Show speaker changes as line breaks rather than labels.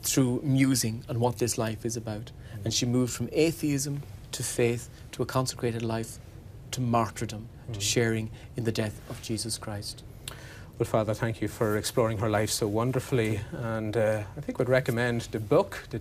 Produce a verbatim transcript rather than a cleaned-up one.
through musing on what this life is about. Mm. And she moved from atheism to faith to a consecrated life to martyrdom, mm. to sharing in the death of Jesus Christ.
Well, Father, thank you for exploring her life so wonderfully, and uh, I think we'd recommend the book, The